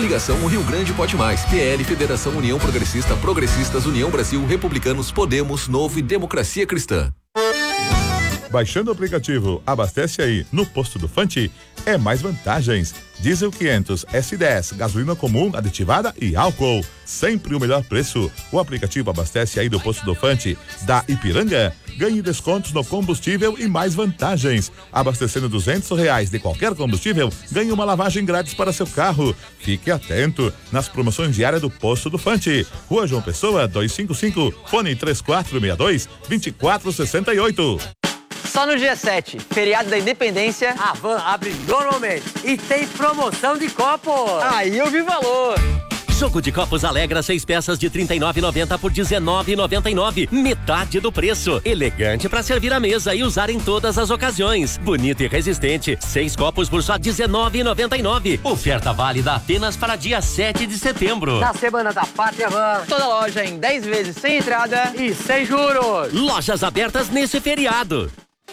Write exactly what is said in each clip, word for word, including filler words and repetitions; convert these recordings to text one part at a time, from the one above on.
Coligação O Rio Grande Pode Mais, P L, Federação União Progressista, Progressistas, União Brasil, Republicanos, Podemos, Novo e Democracia Cristã. Baixando o aplicativo Abastece Aí no posto do Fante é mais vantagens. Diesel quinhentos, S dez, gasolina comum, aditivada e álcool. Sempre o melhor preço. O aplicativo Abastece Aí do posto do Fante da Ipiranga. Ganhe descontos no combustível e mais vantagens. Abastecendo duzentos reais de qualquer combustível, ganhe uma lavagem grátis para seu carro. Fique atento nas promoções diárias do posto do Fante. Rua João Pessoa, duzentos e cinquenta e cinco, fone três quatro seis dois, dois quatro seis oito. Só no dia sete, feriado da Independência, a Van abre normalmente e tem promoção de copos. Aí eu vi valor. Jogo de copos Alegra, seis peças de trinta e nove reais e noventa centavos por dezenove reais e noventa e nove centavos. Metade do preço. Elegante para servir à mesa e usar em todas as ocasiões. Bonito e resistente. Seis copos por só dezenove reais e noventa e nove centavos. Oferta válida apenas para dia sete de setembro. Na Semana da Pátria Van. Toda loja em dez vezes sem entrada e sem juros. Lojas abertas nesse feriado.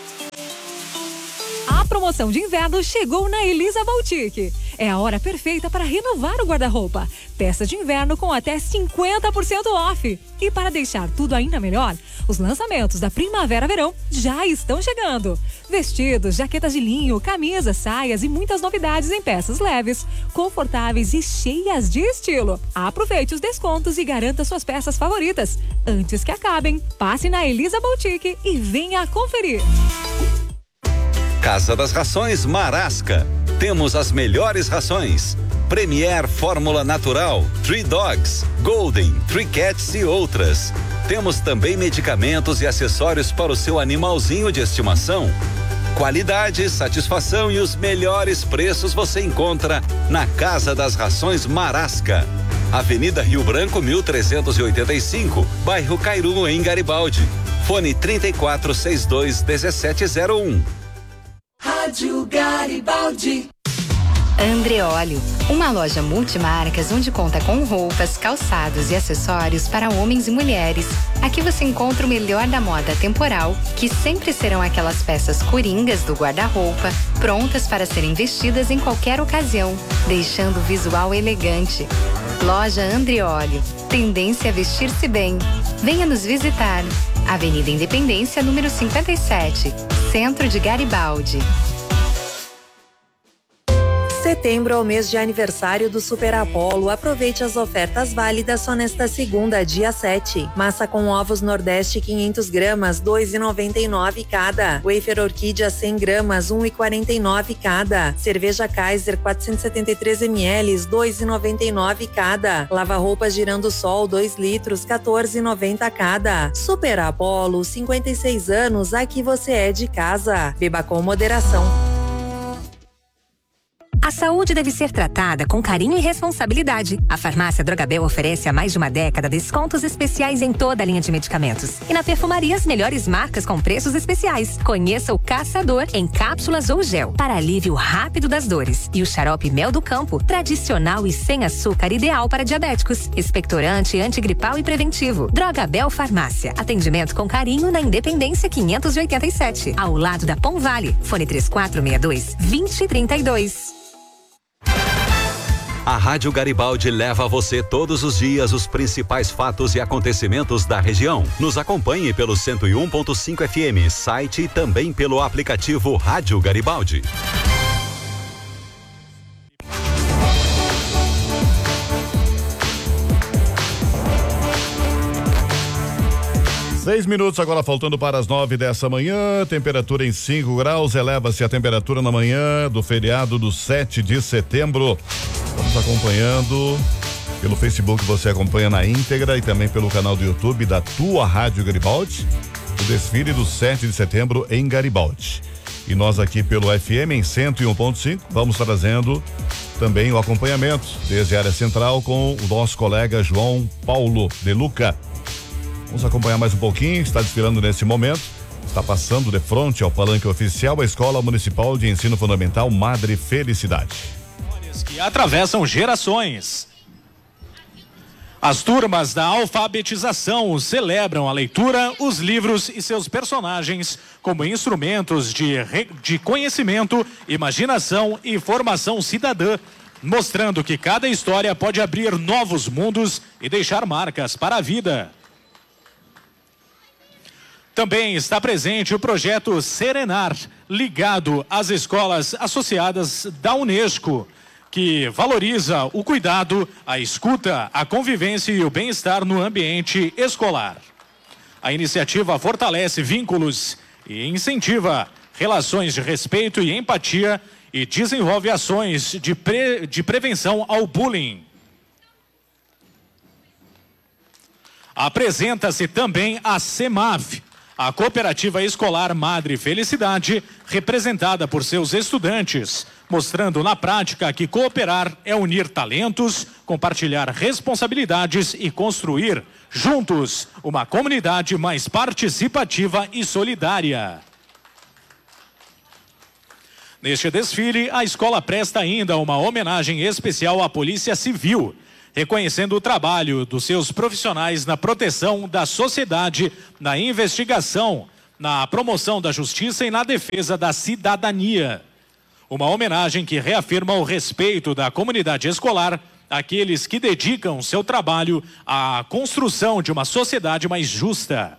A promoção de inverno chegou na Elisa Boutique. É a hora perfeita para renovar o guarda-roupa. Peças de inverno com até cinquenta por cento off. E para deixar tudo ainda melhor, os lançamentos da primavera-verão já estão chegando. Vestidos, jaquetas de linho, camisas, saias e muitas novidades em peças leves, confortáveis e cheias de estilo. Aproveite os descontos e garanta suas peças favoritas. Antes que acabem, passe na Elisa Boutique e venha conferir. Casa das Rações Marasca. Temos as melhores rações. Premier Fórmula Natural, Three Dogs, Golden, Three Cats e outras. Temos também medicamentos e acessórios para o seu animalzinho de estimação. Qualidade, satisfação e os melhores preços você encontra na Casa das Rações Marasca. Avenida Rio Branco, mil trezentos e oitenta e cinco, bairro Cairu, em Garibaldi. Fone trinta e quatro, sessenta e dois, dezessete zero um. Rádio Garibaldi. Andreóleo, uma loja multimarcas onde conta com roupas, calçados e acessórios para homens e mulheres. Aqui você encontra o melhor da moda temporal, que sempre serão aquelas peças coringas do guarda-roupa, prontas para serem vestidas em qualquer ocasião, deixando o visual elegante. Loja Andreóleo, tendência a vestir-se bem. Venha nos visitar. Avenida Independência, número cinquenta e sete, Centro de Garibaldi. Setembro é o mês de aniversário do Super Apollo. Aproveite as ofertas válidas só nesta segunda, dia sete. Massa com ovos Nordeste quinhentas gramas, dois reais e noventa e nove cada. Wafer Orquídea cem gramas, um real e quarenta e nove cada. Cerveja Kaiser quatrocentos e setenta e três mililitros, dois reais e noventa e nove cada. Lava roupas Girando Sol dois litros, quatorze reais e noventa cada. Super Apollo, cinquenta e seis anos, aqui você é de casa. Beba com moderação. A saúde deve ser tratada com carinho e responsabilidade. A Farmácia Drogabel oferece há mais de uma década descontos especiais em toda a linha de medicamentos. E na perfumaria, as melhores marcas com preços especiais. Conheça o Caçador em cápsulas ou gel, para alívio rápido das dores. E o xarope Mel do Campo, tradicional e sem açúcar, ideal para diabéticos. Expectorante, antigripal e preventivo. Drogabel Farmácia. Atendimento com carinho na Independência quinhentos e oitenta e sete, ao lado da Pom Vale. Fone três quatro seis dois, dois zero três dois. A Rádio Garibaldi leva a você todos os dias os principais fatos e acontecimentos da região. Nos acompanhe pelo cento e um ponto cinco F M, site e também pelo aplicativo Rádio Garibaldi. Seis minutos agora faltando para as nove dessa manhã, temperatura em cinco graus, eleva-se a temperatura na manhã do feriado do sete de setembro. Estamos acompanhando pelo Facebook, você acompanha na íntegra e também pelo canal do YouTube da tua Rádio Garibaldi, o desfile do sete de setembro em Garibaldi. E nós aqui pelo F M em cento e um ponto cinco, vamos trazendo também o acompanhamento desde a área central com o nosso colega João Paulo de Luca. Vamos acompanhar mais um pouquinho, está desfilando nesse momento, está passando de frente ao palanque oficial a Escola Municipal de Ensino Fundamental Madre Felicidade. Que atravessam gerações. As turmas da alfabetização celebram a leitura, os livros e seus personagens como instrumentos de, de conhecimento, imaginação e formação cidadã. mostrando que cada história pode abrir novos mundos e deixar marcas para a vida. Também está presente o projeto Serenar, ligado às escolas associadas da Unesco, que valoriza o cuidado, a escuta, a convivência e o bem-estar no ambiente escolar. A iniciativa fortalece vínculos e incentiva relações de respeito e empatia e desenvolve ações de, pre, de prevenção ao bullying. Apresenta-se também a CEMAF, a Cooperativa Escolar Madre Felicidade, representada por seus estudantes, mostrando na prática que cooperar é unir talentos, compartilhar responsabilidades e construir, juntos, uma comunidade mais participativa e solidária. Neste desfile, a escola presta ainda uma homenagem especial à Polícia Civil, reconhecendo o trabalho dos seus profissionais na proteção da sociedade, na investigação, na promoção da justiça e na defesa da cidadania. Uma homenagem que reafirma o respeito da comunidade escolar àqueles que dedicam seu trabalho à construção de uma sociedade mais justa.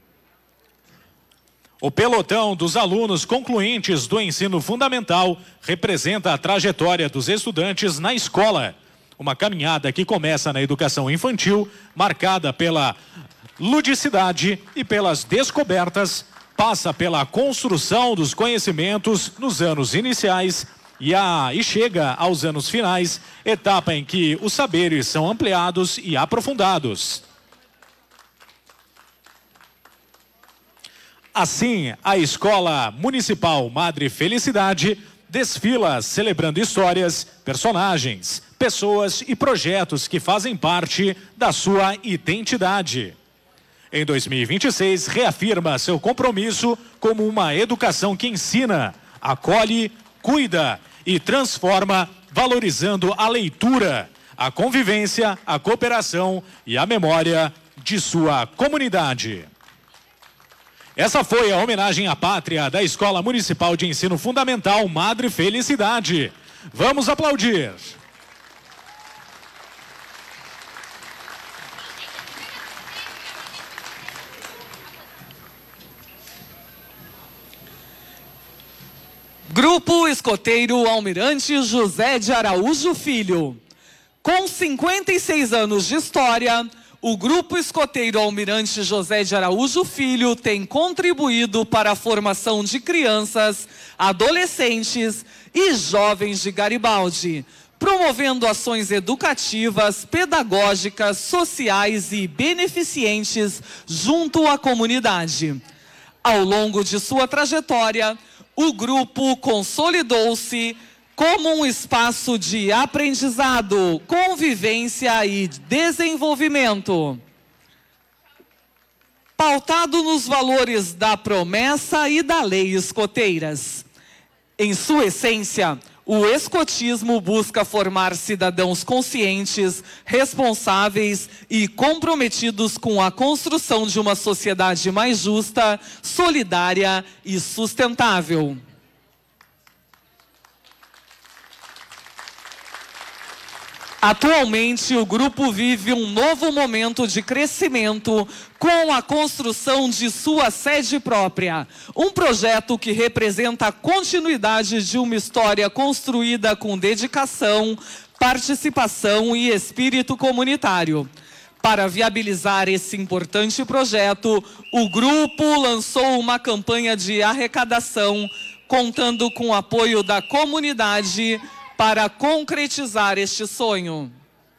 O pelotão dos alunos concluintes do ensino fundamental representa a trajetória dos estudantes na escola. Uma caminhada que começa na educação infantil, marcada pela ludicidade e pelas descobertas, passa pela construção dos conhecimentos nos anos iniciais e, a, e chega aos anos finais, etapa em que os saberes são ampliados e aprofundados. Assim, a Escola Municipal Madre Felicidade desfila celebrando histórias, personagens, pessoas e projetos que fazem parte da sua identidade. Em dois mil e vinte e seis, reafirma seu compromisso como uma educação que ensina, acolhe, cuida e transforma, valorizando a leitura, a convivência, a cooperação e a memória de sua comunidade. Essa foi a homenagem à pátria da Escola Municipal de Ensino Fundamental Madre Felicidade. Vamos aplaudir. Grupo Escoteiro Almirante José de Araújo Filho. Com cinquenta e seis anos de história, o Grupo Escoteiro Almirante José de Araújo Filho tem contribuído para a formação de crianças, adolescentes e jovens de Garibaldi, promovendo ações educativas, pedagógicas, sociais e beneficentes junto à comunidade. Ao longo de sua trajetória, o grupo consolidou-se como um espaço de aprendizado, convivência e desenvolvimento, pautado nos valores da promessa e da lei escoteiras. Em sua essência, o escotismo busca formar cidadãos conscientes, responsáveis e comprometidos com a construção de uma sociedade mais justa, solidária e sustentável. Atualmente, o grupo vive um novo momento de crescimento com a construção de sua sede própria. Um projeto que representa a continuidade de uma história construída com dedicação, participação e espírito comunitário. Para viabilizar esse importante projeto, o grupo lançou uma campanha de arrecadação, contando com o apoio da comunidade para concretizar este sonho.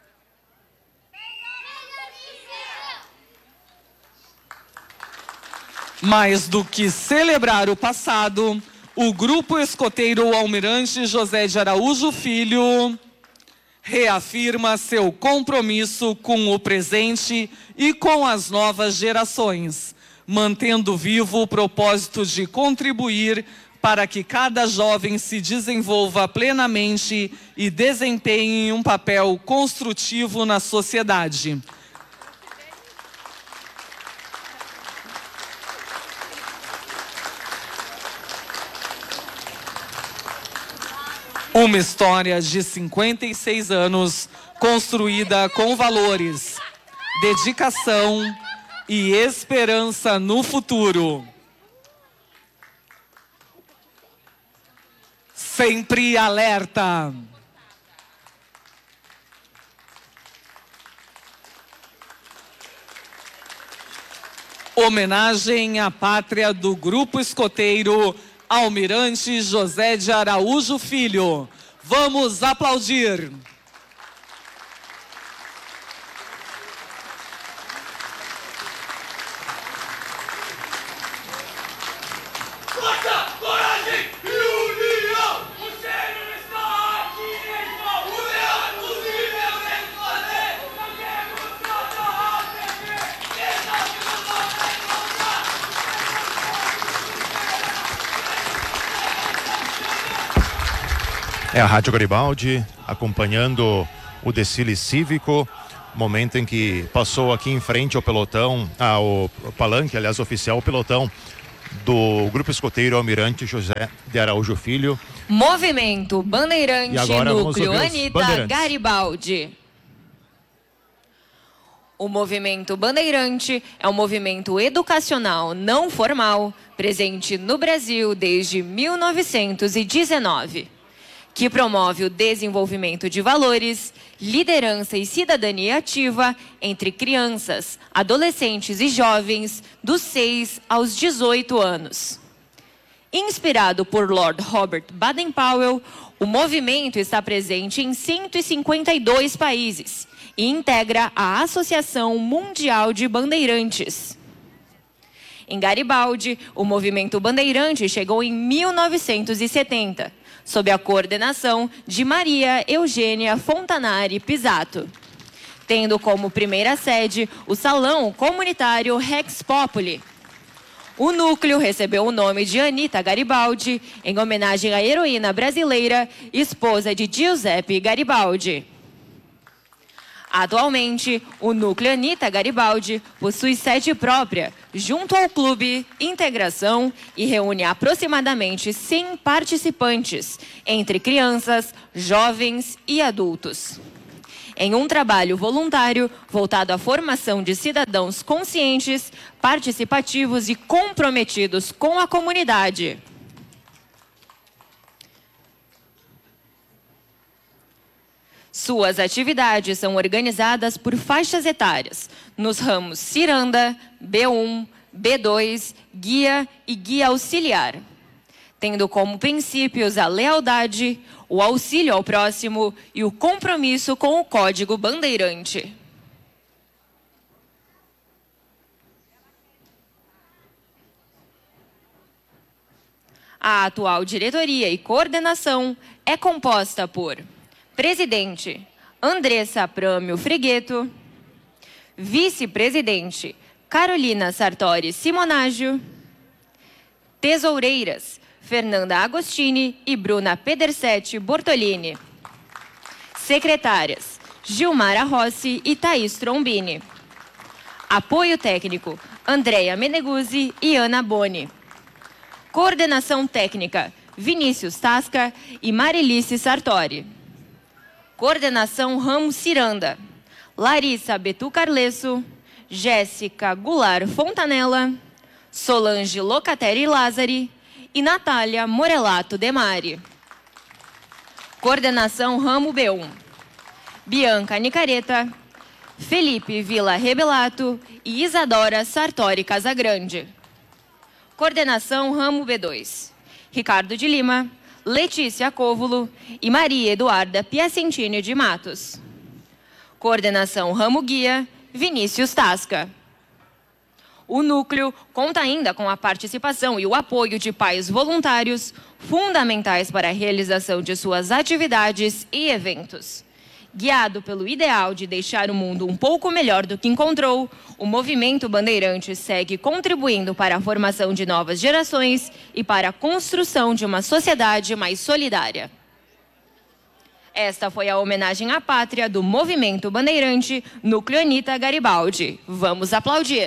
Mais do que celebrar o passado, o Grupo Escoteiro Almirante José de Araújo Filho reafirma seu compromisso com o presente e com as novas gerações, mantendo vivo o propósito de contribuir para que cada jovem se desenvolva plenamente e desempenhe um papel construtivo na sociedade. Uma história de cinquenta e seis anos construída com valores, dedicação e esperança no futuro. Sempre alerta. Homenagem à pátria do Grupo Escoteiro Almirante José de Araújo Filho. Vamos aplaudir. É a Rádio Garibaldi acompanhando o desfile cívico, momento em que passou aqui em frente ao pelotão, ao palanque, aliás, oficial, o pelotão do Grupo Escoteiro Almirante José de Araújo Filho. Movimento Bandeirante, Núcleo Anita Garibaldi. O Movimento Bandeirante é um movimento educacional não formal, presente no Brasil desde mil novecentos e dezenove. Que promove o desenvolvimento de valores, liderança e cidadania ativa entre crianças, adolescentes e jovens dos seis aos dezoito anos. Inspirado por Lord Robert Baden-Powell, o movimento está presente em cento e cinquenta e dois países e integra a Associação Mundial de Bandeirantes. Em Garibaldi, o movimento bandeirante chegou em mil novecentos e setenta, sob a coordenação de Maria Eugênia Fontanari Pisato, tendo como primeira sede o Salão Comunitário Rex Populi. O núcleo recebeu o nome de Anita Garibaldi, em homenagem à heroína brasileira, esposa de Giuseppe Garibaldi. Atualmente, o núcleo Anita Garibaldi possui sede própria, junto ao Clube Integração, e reúne aproximadamente cem participantes, entre crianças, jovens e adultos. Em um trabalho voluntário voltado à formação de cidadãos conscientes, participativos e comprometidos com a comunidade. Suas atividades são organizadas por faixas etárias, nos ramos Ciranda, B um, B dois, Guia e Guia Auxiliar, tendo como princípios a lealdade, o auxílio ao próximo e o compromisso com o Código Bandeirante. A atual diretoria e coordenação é composta por presidente, Andressa Prâmio Frigueto. Vice-presidente, Carolina Sartori Simonágio. Tesoureiras, Fernanda Agostini e Bruna Pedersetti Bortolini. Secretárias, Gilmara Rossi e Thaís Trombini. Apoio técnico, Andréia Meneguzzi e Ana Boni. Coordenação técnica, Vinícius Tasca e Marilice Sartori. Coordenação Ramo Ciranda, Larissa Betu Carlesso, Jéssica Goulart Fontanella, Solange Locateri Lázari e Natália Morelato Demari. Coordenação Ramo B um, Bianca Nicareta, Felipe Vila Rebelato e Isadora Sartori Casagrande. Coordenação Ramo B dois, Ricardo de Lima, Letícia Cóvulo e Maria Eduarda Piacentini de Matos. Coordenação Ramo Guia, Vinícius Tasca. O núcleo conta ainda com a participação e o apoio de pais voluntários, fundamentais para a realização de suas atividades e eventos. Guiado pelo ideal de deixar o mundo um pouco melhor do que encontrou, o Movimento Bandeirante segue contribuindo para a formação de novas gerações e para a construção de uma sociedade mais solidária. Esta foi a homenagem à pátria do Movimento Bandeirante, Núcleo Anita Garibaldi. Vamos aplaudir!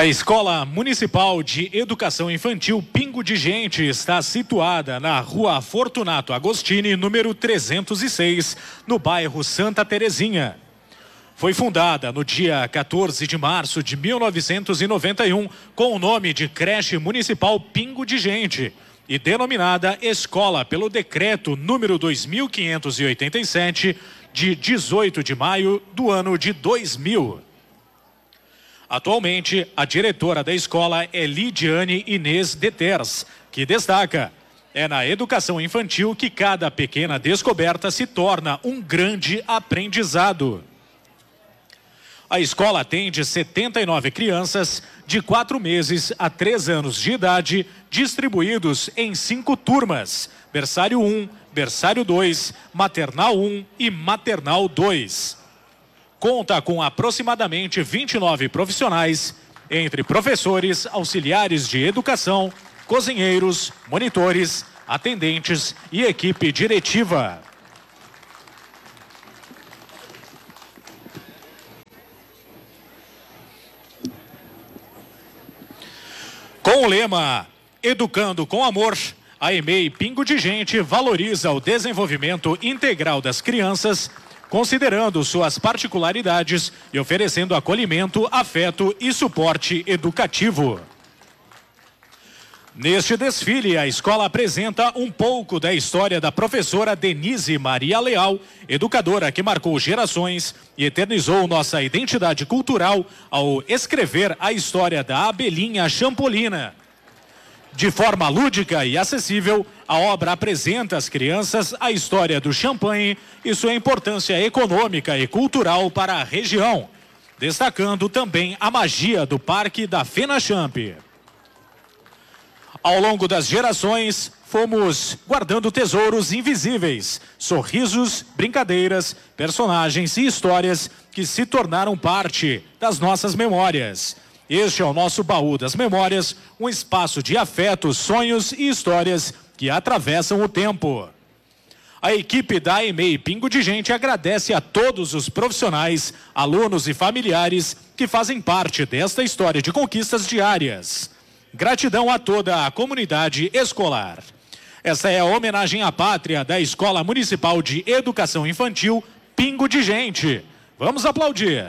A Escola Municipal de Educação Infantil Pingo de Gente está situada na Rua Fortunato Agostini, número trezentos e seis, no bairro Santa Terezinha. Foi fundada no dia quatorze de março de mil novecentos e noventa e um com o nome de Creche Municipal Pingo de Gente e denominada Escola pelo Decreto número dois mil quinhentos e oitenta e sete de dezoito de maio do ano de dois mil. Atualmente, a diretora da escola é Lidiane Inês Deters, que destaca: é na educação infantil que cada pequena descoberta se torna um grande aprendizado. A escola atende setenta e nove crianças de quatro meses a três anos de idade, distribuídos em cinco turmas: berçário um, berçário dois, maternal um e maternal dois. Conta com aproximadamente vinte e nove profissionais, entre professores, auxiliares de educação, cozinheiros, monitores, atendentes e equipe diretiva. Com o lema Educando com Amor, a E M E I Pingo de Gente valoriza o desenvolvimento integral das crianças, considerando suas particularidades e oferecendo acolhimento, afeto e suporte educativo. Neste desfile, a escola apresenta um pouco da história da professora Denise Maria Leal, educadora que marcou gerações e eternizou nossa identidade cultural ao escrever a história da abelhinha Champolina. De forma lúdica e acessível, a obra apresenta às crianças a história do champanhe e sua importância econômica e cultural para a região, destacando também a magia do Parque da FenaChamp. Ao longo das gerações, fomos guardando tesouros invisíveis, sorrisos, brincadeiras, personagens e histórias que se tornaram parte das nossas memórias. Este é o nosso baú das memórias, um espaço de afetos, sonhos e histórias que atravessam o tempo. A equipe da E M E I Pingo de Gente agradece a todos os profissionais, alunos e familiares que fazem parte desta história de conquistas diárias. Gratidão a toda a comunidade escolar. Essa é a homenagem à pátria da Escola Municipal de Educação Infantil Pingo de Gente. Vamos aplaudir.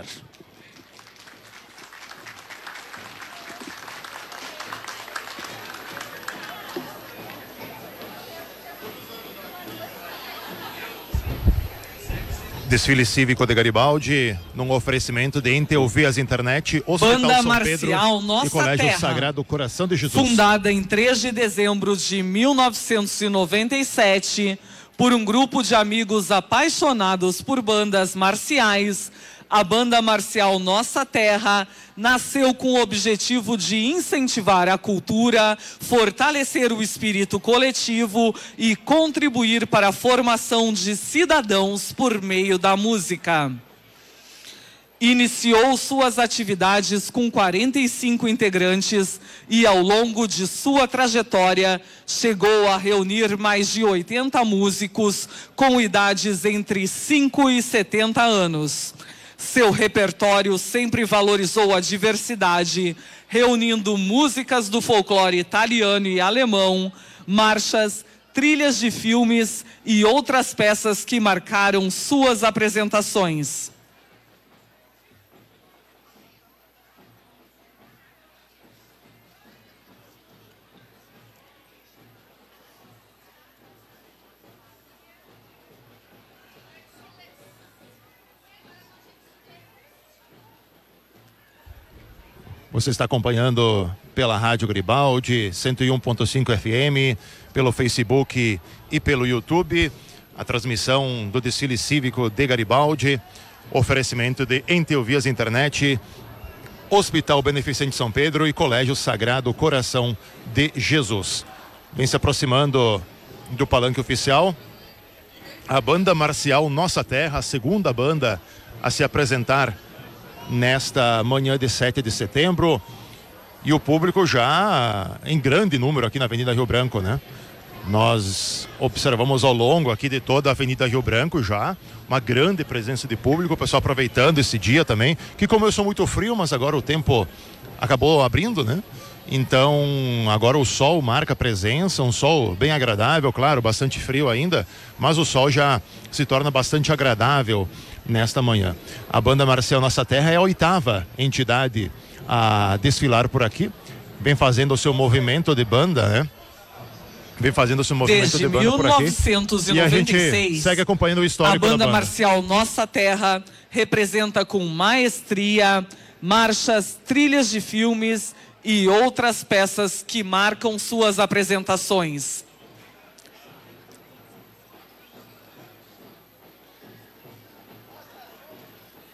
Desfile cívico de Garibaldi, num oferecimento de Entelvias Internet, Hospital Banda São Marcial Pedro Nossa e Colégio Terra. Sagrado Coração de Jesus. Fundada em três de dezembro de mil novecentos e noventa e sete por um grupo de amigos apaixonados por bandas marciais, a Banda Marcial Nossa Terra nasceu com o objetivo de incentivar a cultura, fortalecer o espírito coletivo e contribuir para a formação de cidadãos por meio da música. Iniciou suas atividades com quarenta e cinco integrantes e, ao longo de sua trajetória, chegou a reunir mais de oitenta músicos com idades entre cinco e setenta anos. Seu repertório sempre valorizou a diversidade, reunindo músicas do folclore italiano e alemão, marchas, trilhas de filmes e outras peças que marcaram suas apresentações. Você está acompanhando pela Rádio Garibaldi, cento e um ponto cinco F M, pelo Facebook e pelo YouTube, a transmissão do desfile cívico de Garibaldi, oferecimento de Entelvias Internet, Hospital Beneficente São Pedro e Colégio Sagrado Coração de Jesus. Vem se aproximando do palanque oficial a Banda Marcial Nossa Terra, a segunda banda a se apresentar nesta manhã de sete de setembro, e o público já em grande número aqui na Avenida Rio Branco, né? Nós observamos ao longo aqui de toda a Avenida Rio Branco já uma grande presença de público, o pessoal aproveitando esse dia também, que começou muito frio, mas agora o tempo acabou abrindo, né? Então, agora o sol marca presença, um sol bem agradável, claro, bastante frio ainda, mas o sol já se torna bastante agradável nesta manhã. A Banda Marcial Nossa Terra é a oitava entidade a desfilar por aqui, vem fazendo o seu movimento de banda, né? Vem fazendo o seu movimento Desde de banda por aqui. mil novecentos e noventa e E a gente seis, segue acompanhando o histórico a banda da banda. marcial Nossa Terra representa com maestria marchas, trilhas de filmes e outras peças que marcam suas apresentações.